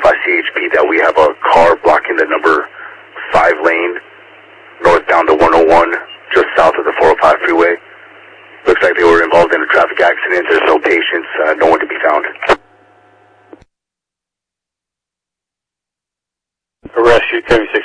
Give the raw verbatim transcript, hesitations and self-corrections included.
notify C H P that we have a car blocking the number five lane northbound to one oh one, just south of the four oh five freeway. Looks like they were involved in a traffic accident. There's no patients, uh, no one to be found. Arrest you, Cody